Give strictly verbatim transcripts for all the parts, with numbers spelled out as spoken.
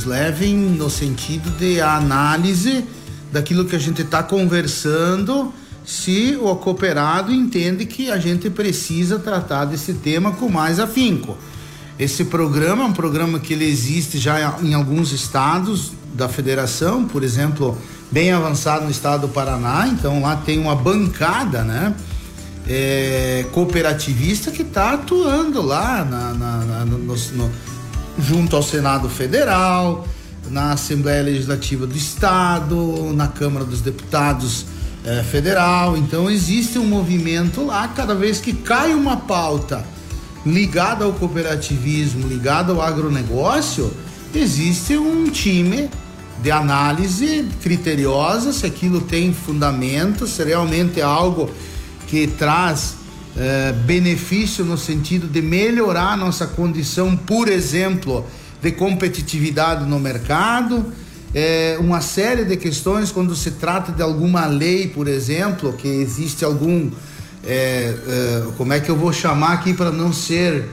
nos levem no sentido de análise daquilo que a gente está conversando, se o cooperado entende que a gente precisa tratar desse tema com mais afinco. Esse programa é um programa que ele existe já em alguns estados da federação, por exemplo, bem avançado no estado do Paraná, então lá tem uma bancada, né, é, cooperativista que está atuando lá na, na, na, no, no, junto ao Senado Federal, na Assembleia Legislativa do Estado, na Câmara dos Deputados eh, Federal. Então existe um movimento lá, cada vez que cai uma pauta ligada ao cooperativismo, ligada ao agronegócio, existe um time de análise criteriosa, se aquilo tem fundamento, se realmente é algo que traz eh, benefício no sentido de melhorar a nossa condição, por exemplo, de competitividade no mercado, é, uma série de questões quando se trata de alguma lei, por exemplo, que existe algum, é, é, como é que eu vou chamar aqui para não ser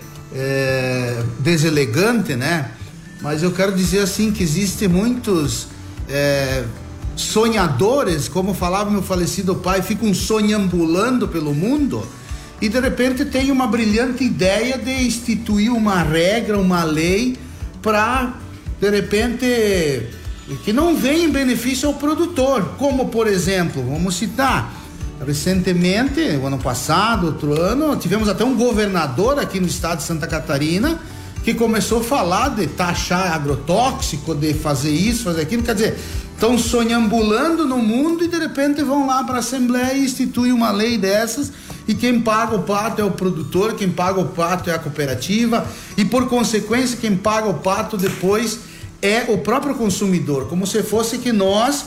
é, deselegante, né? Mas eu quero dizer assim que existem muitos é, sonhadores, como falava meu falecido pai, ficam sonhambulando pelo mundo e de repente tem uma brilhante ideia de instituir uma regra, uma lei para, de repente, que não vem em benefício ao produtor, como, por exemplo, vamos citar, recentemente, o ano passado, outro ano, tivemos até um governador aqui no estado de Santa Catarina que começou a falar de taxar agrotóxico, de fazer isso, fazer aquilo, quer dizer, estão sonhambulando no mundo e de repente vão lá para a Assembleia e instituem uma lei dessas e quem paga o pato é o produtor, quem paga o pato é a cooperativa e por consequência quem paga o pato depois é o próprio consumidor, como se fosse que nós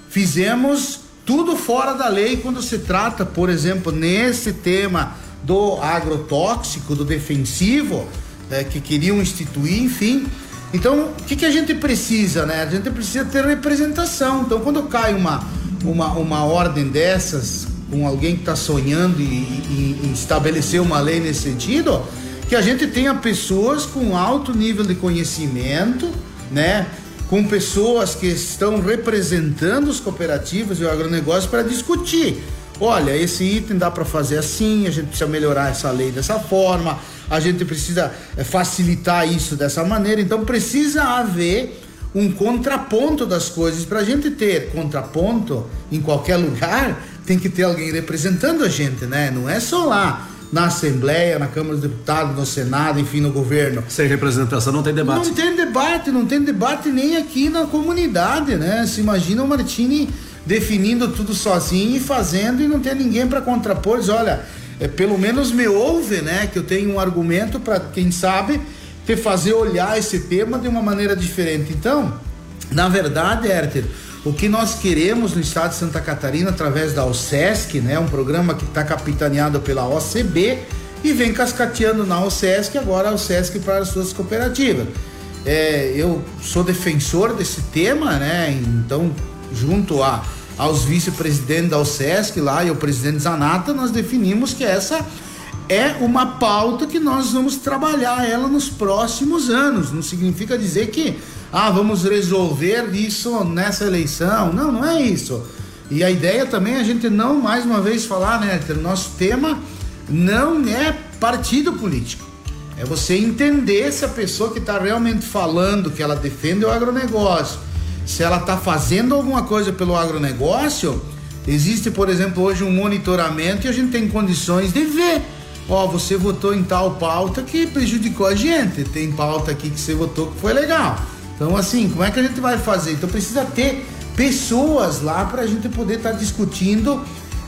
fizemos tudo fora da lei quando se trata, por exemplo, nesse tema do agrotóxico, do defensivo, é, que queriam instituir, enfim. Então, o que, que a gente precisa, né? A gente precisa ter representação. Então, quando cai uma, uma, uma ordem dessas, com alguém que está sonhando e, e, e estabelecer uma lei nesse sentido, que a gente tenha pessoas com alto nível de conhecimento, né? Com pessoas que estão representando os cooperativos e o agronegócio para discutir. Olha, esse item dá para fazer assim, a gente precisa melhorar essa lei dessa forma, a gente precisa facilitar isso dessa maneira, então precisa haver um contraponto das coisas. Para a gente ter contraponto em qualquer lugar, tem que ter alguém representando a gente, né? Não é só lá na Assembleia, na Câmara dos Deputados, no Senado, enfim, no governo. Sem representação não tem debate. Não tem debate, não tem debate nem aqui na comunidade, né? Se imagina o Martini definindo tudo sozinho e fazendo e não tem ninguém para contrapor. Diz, olha, é, pelo menos me ouve, né? Que eu tenho um argumento para, quem sabe, te fazer olhar esse tema de uma maneira diferente. Então, na verdade, Herter, o que nós queremos no estado de Santa Catarina, através da OSESC, né? Um programa que está capitaneado pela O C B e vem cascateando na OSESC, agora a OSESC para as suas cooperativas. É, eu sou defensor desse tema, né? Então, junto a, aos vice-presidentes da OSESC lá e o presidente Zanata, nós definimos que essa é uma pauta que nós vamos trabalhar ela nos próximos anos. Não significa dizer que ah, vamos resolver isso nessa eleição. Não, não é isso. E a ideia também é a gente não, mais uma vez, falar, né, o nosso tema não é partido político. É você entender se a pessoa que está realmente falando que ela defende o agronegócio, se ela está fazendo alguma coisa pelo agronegócio. Existe, por exemplo, hoje um monitoramento e a gente tem condições de ver. Ó, oh, você votou em tal pauta que prejudicou a gente, tem pauta aqui que você votou que foi legal. Então, assim, como é que a gente vai fazer? Então precisa ter pessoas lá para a gente poder estar tá discutindo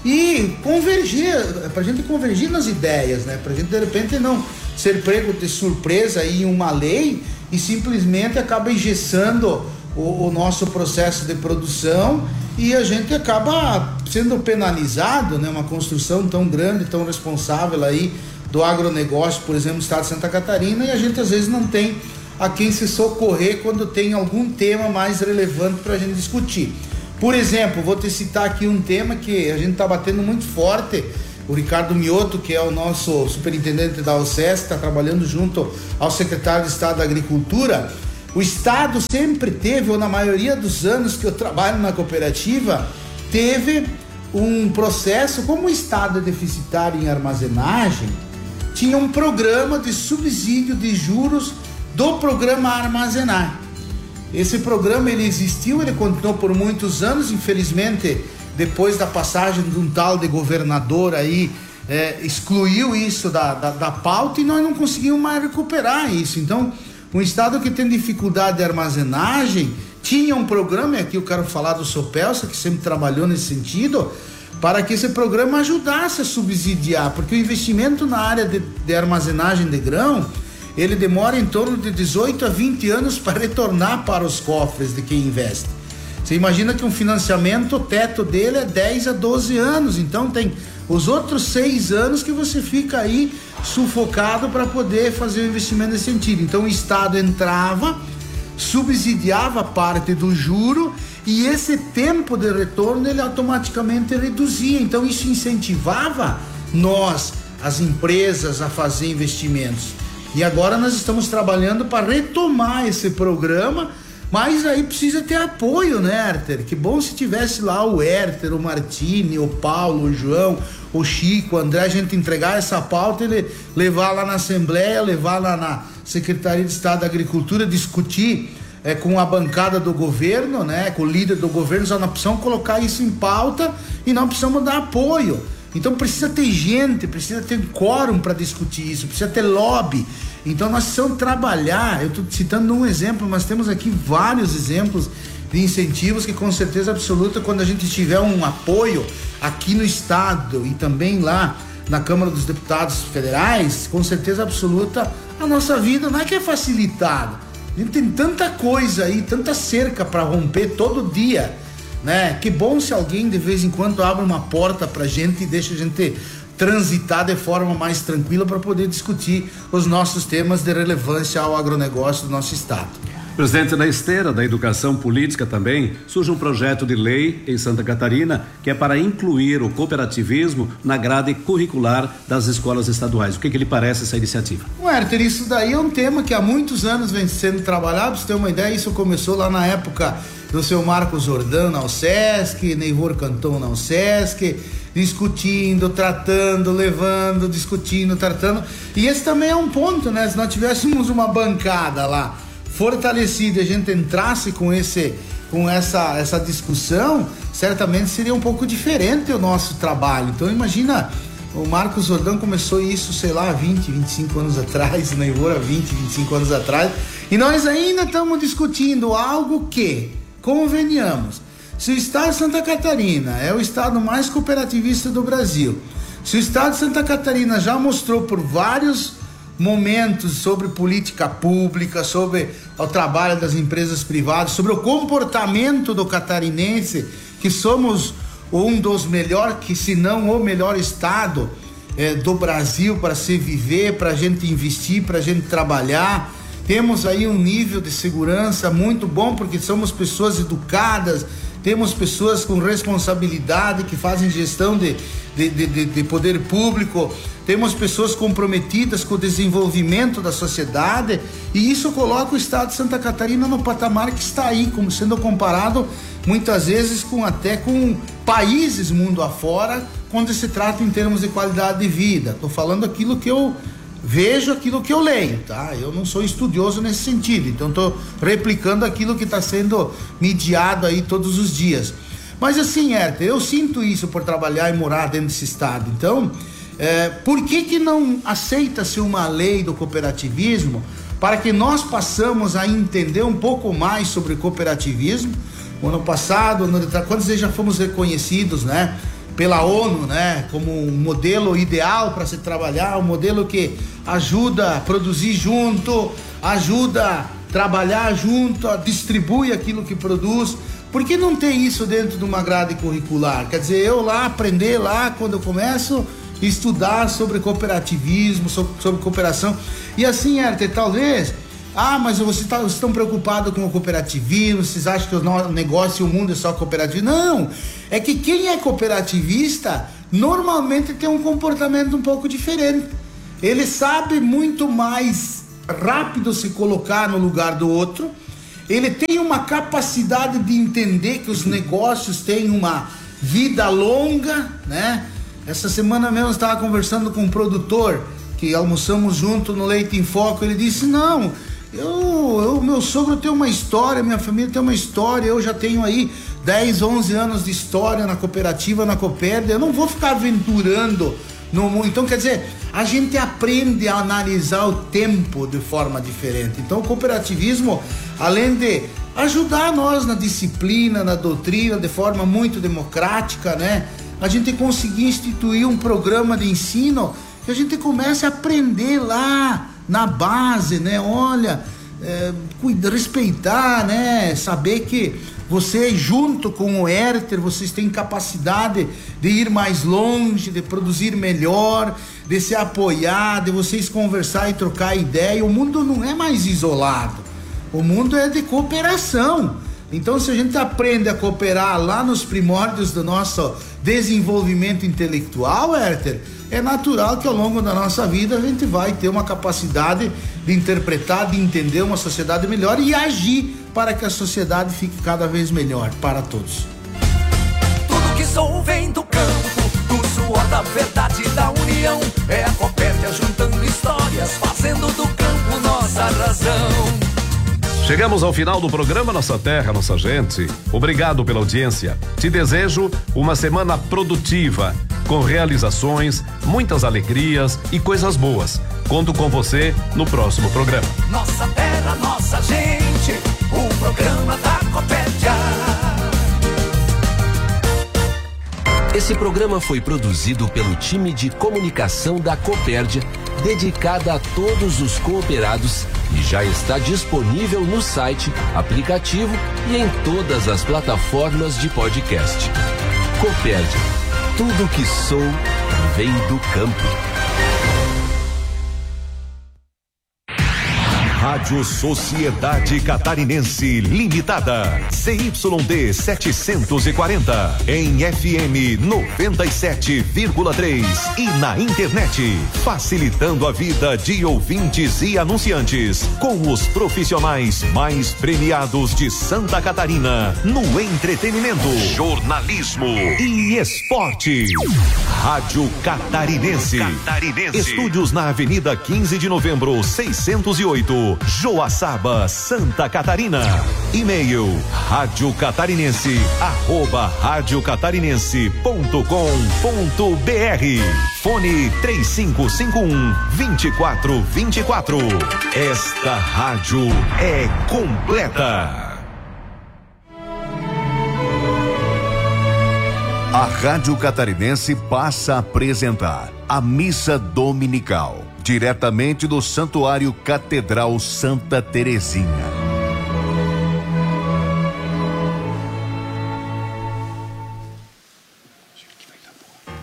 e convergir, para a gente convergir nas ideias, né? Para a gente de repente não ser pego de surpresa aí em uma lei e simplesmente acaba engessando o, o nosso processo de produção e a gente acaba sendo penalizado, né? Uma construção tão grande, tão responsável aí do agronegócio, por exemplo, no estado de Santa Catarina, e a gente às vezes não tem a quem se socorrer quando tem algum tema mais relevante para a gente discutir. Por exemplo, vou te citar aqui um tema que a gente está batendo muito forte. O Ricardo Mioto, que é o nosso superintendente da OSESC, está trabalhando junto ao secretário de Estado da Agricultura, O Estado sempre teve, ou na maioria dos anos que eu trabalho na cooperativa, teve um processo, como o Estado é deficitário em armazenagem, tinha um programa de subsídio de juros do programa Armazenar. Esse programa ele existiu, ele continuou por muitos anos, infelizmente, depois da passagem de um tal de governador aí, é, excluiu isso da, da, da pauta e nós não conseguimos mais recuperar isso. Então, um estado que tem dificuldade de armazenagem tinha um programa, e aqui eu quero falar do Sopelsa, que sempre trabalhou nesse sentido, para que esse programa ajudasse a subsidiar, porque o investimento na área de, de armazenagem de grão, ele demora em torno de dezoito a vinte anos para retornar para os cofres de quem investe. Você imagina que um financiamento, o teto dele é dez a doze anos, então tem os outros seis anos que você fica aí sufocado para poder fazer o investimento nesse sentido. Então o Estado entrava, subsidiava parte do juro e esse tempo de retorno ele automaticamente reduzia. Então isso incentivava nós, as empresas, a fazer investimentos. E agora nós estamos trabalhando para retomar esse programa, mas aí precisa ter apoio, né, Herter? Que bom se tivesse lá o Herter, o Martini, o Paulo, o João, o Chico, o André, a gente entregar essa pauta, ele levar lá na Assembleia, levar lá na Secretaria de Estado da Agricultura, discutir é, com a bancada do governo, né, com o líder do governo, só nós precisamos colocar isso em pauta e não precisamos dar apoio. Então precisa ter gente, precisa ter quórum para discutir isso, precisa ter lobby. Então nós precisamos trabalhar, eu estou citando um exemplo, mas temos aqui vários exemplos de incentivos que com certeza absoluta, quando a gente tiver um apoio aqui no estado e também lá na Câmara dos Deputados Federais, com certeza absoluta, a nossa vida não é que é facilitada. A gente tem tanta coisa aí, tanta cerca para romper todo dia, né? Que bom se alguém de vez em quando abre uma porta pra gente e deixa a gente transitar de forma mais tranquila para poder discutir os nossos temas de relevância ao agronegócio do nosso estado. Presidente, na esteira da educação política também surge um projeto de lei em Santa Catarina que é para incluir o cooperativismo na grade curricular das escolas estaduais. O que, que lhe parece essa iniciativa? Werther, isso daí é um tema que há muitos anos vem sendo trabalhado. Para você ter uma ideia, isso começou lá na época do seu Marcos Jordão na UCESC, Neivor Canton na UCESC, discutindo, tratando, levando, discutindo, tratando. E esse também é um ponto, né? Se nós tivéssemos uma bancada lá fortalecida e a gente entrasse com esse, com essa, essa discussão, certamente seria um pouco diferente o nosso trabalho. Então imagina, o Marcos Jordão começou isso, sei lá, vinte, vinte e cinco anos atrás, na Ivora vinte, vinte e cinco anos atrás, e nós ainda estamos discutindo algo que, convenhamos, se o estado de Santa Catarina é o estado mais cooperativista do Brasil, se o estado de Santa Catarina já mostrou por vários momentos sobre política pública, sobre o trabalho das empresas privadas, sobre o comportamento do catarinense, que somos um dos melhores, que se não o melhor estado eh, do Brasil para se viver, para a gente investir, para a gente trabalhar. Temos aí um nível de segurança muito bom, porque somos pessoas educadas, temos pessoas com responsabilidade que fazem gestão de, de, de, de poder público, temos pessoas comprometidas com o desenvolvimento da sociedade, e isso coloca o estado de Santa Catarina no patamar que está aí, como sendo comparado muitas vezes com até com países mundo afora, quando se trata em termos de qualidade de vida. Estou falando aquilo que eu vejo, aquilo que eu leio, tá? Eu não sou estudioso nesse sentido, então estou replicando aquilo que está sendo mediado aí todos os dias. Mas assim, Herter, eu sinto isso por trabalhar e morar dentro desse estado. Então, é, por que que não aceita-se uma lei do cooperativismo para que nós possamos a entender um pouco mais sobre cooperativismo? O ano passado, no, quando já fomos reconhecidos, né, pela ONU, né, como um modelo ideal para se trabalhar, um modelo que ajuda a produzir junto, ajuda a trabalhar junto, a distribui aquilo que produz. Por que não ter isso dentro de uma grade curricular? Quer dizer, eu lá aprender lá quando eu começo a estudar sobre cooperativismo, sobre, sobre cooperação, e assim, Herter, talvez, ah, mas vocês, tá, vocês estão preocupados com o cooperativismo, vocês acham que o negócio e o mundo é só cooperativo? Não, é que quem é cooperativista normalmente tem um comportamento um pouco diferente. Ele sabe muito mais rápido se colocar no lugar do outro, ele tem uma capacidade de entender que os negócios têm uma vida longa, né? Essa semana mesmo eu estava conversando com um produtor, que almoçamos junto no Leite em Foco, ele disse, não, eu, eu, meu sogro tem uma história, minha família tem uma história, eu já tenho aí dez, onze anos de história na cooperativa, na Copérdia, eu não vou ficar aventurando no mundo. Então, quer dizer, a gente aprende a analisar o tempo de forma diferente. Então, o cooperativismo, além de ajudar nós na disciplina, na doutrina, de forma muito democrática, né? A gente conseguir instituir um programa de ensino que a gente comece a aprender lá na base, né? Olha, é, cuida, respeitar, né? Saber que você, junto com o Herter, vocês têm capacidade de ir mais longe, de produzir melhor, de se apoiar, de vocês conversar e trocar ideia. O mundo não é mais isolado, o mundo é de cooperação. Então, se a gente aprende a cooperar lá nos primórdios do nosso desenvolvimento intelectual, Herter, é natural que ao longo da nossa vida a gente vai ter uma capacidade de interpretar, de entender uma sociedade melhor e agir para que a sociedade fique cada vez melhor para todos. Tudo que sou vem do campo, do suor da verdade e da união. É a Copérdia juntando histórias, fazendo do campo nossa razão. Chegamos ao final do programa Nossa Terra, Nossa Gente. Obrigado pela audiência. Te desejo uma semana produtiva, com realizações, muitas alegrias e coisas boas. Conto com você no próximo programa. Nossa terra, nossa gente, o programa da Copérdia. Esse programa foi produzido pelo time de comunicação da Copérdia, dedicada a todos os cooperados, e já está disponível no site, aplicativo e em todas as plataformas de podcast. Copérdia, tudo que sou vem do campo. Rádio Sociedade Catarinense Limitada, C Y D setecentos e quarenta, em F M noventa e sete vírgula três e na internet, facilitando a vida de ouvintes e anunciantes, com os profissionais mais premiados de Santa Catarina no entretenimento, jornalismo e esporte. Rádio Catarinense. Catarinense. Estúdios na Avenida quinze de Novembro, seiscentos e oito, Joaçaba, Santa Catarina. E-mail rádio catarinense arroba rádio catarinense ponto com ponto br. Fone três cinco cinco um, dois quatro dois quatro. Esta rádio é completa. A Rádio Catarinense passa a apresentar a Missa Dominical, diretamente do Santuário Catedral Santa Terezinha.